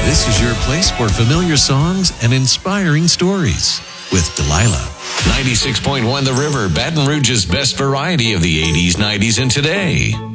This is your place for familiar songs and inspiring stories with Delilah. 96.1 The River, Baton Rouge's best variety of the 80s, 90s, and today.